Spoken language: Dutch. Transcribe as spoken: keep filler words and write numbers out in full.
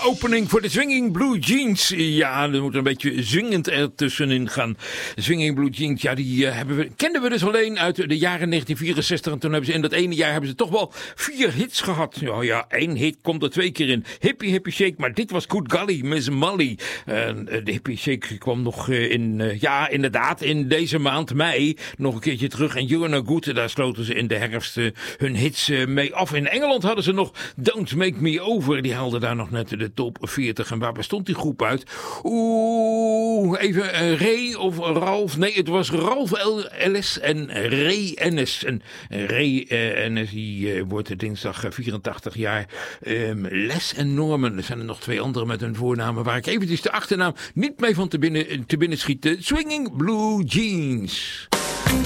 opening voor de Swinging Blue Jeans. Ja, er moet een beetje zwingend ertussenin gaan. De Swinging Blue Jeans, ja, die uh, hebben we, kenden we dus alleen uit de jaren negentien vierenzestig. En toen hebben ze in dat ene jaar hebben ze toch wel vier hits gehad. Ja, ja, één hit komt er twee keer in. Hippie Hippie Shake, maar dit was Good Golly, Miss Molly. Uh, de Hippie Shake kwam nog uh, in, uh, ja, inderdaad, in deze maand mei nog een keertje terug. En You're No Good, daar sloten ze in de herfst uh, hun hits uh, mee af. In Engeland hadden ze nog Don't Make Me Over. Die haalde daar nog net de top veertig. En waar bestond die groep uit? Oeh, even uh, Ray of Ralph. Nee, het was Ralph L S en Ray Ennis. En Ray uh, Ennis, die uh, wordt dinsdag uh, vierentachtig jaar. Um, Les en Norman. Er zijn er nog twee anderen met hun voornamen waar ik eventjes de achternaam niet mee van te binnen, te binnen schiet. Swinging Blue Jeans.